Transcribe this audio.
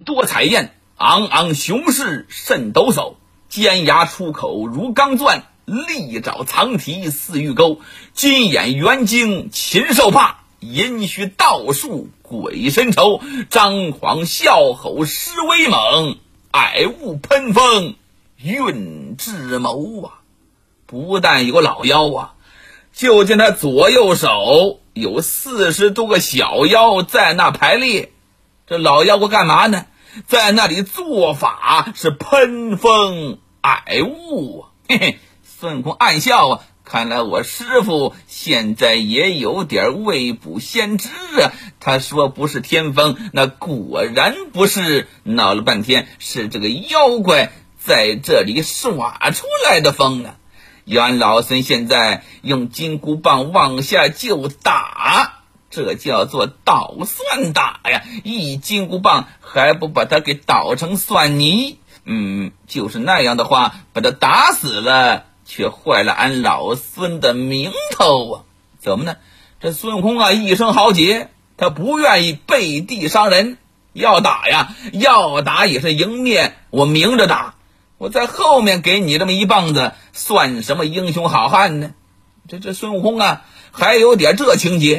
多彩焰，昂昂雄势甚抖擞，尖牙出口如钢钻，利爪藏蹄似玉钩，金眼圆睛禽兽怕，阴虚道术鬼神愁，张皇笑吼狮威猛，矮雾喷风运智谋啊！不但有老妖啊，就见他左右手有40多个小妖在那排列。这老妖怪干嘛呢？在那里做法是喷风矮雾啊！嘿嘿，孙悟空暗笑啊，看来我师傅现在也有点未卜先知啊。他说不是天风，那果然不是，闹了半天是这个妖怪在这里耍出来的风啊。袁老孙现在用金箍棒往下就打，这叫做捣蒜打呀！一金箍棒还不把他给捣成蒜泥，就是那样的话，把他打死了，却坏了俺老孙的名头啊！怎么呢？这孙悟空啊，一生豪杰，他不愿意背地伤人，要打呀，要打也是迎面，我明着打，我在后面给你这么一棒子，算什么英雄好汉呢？这孙悟空啊，还有点这情节。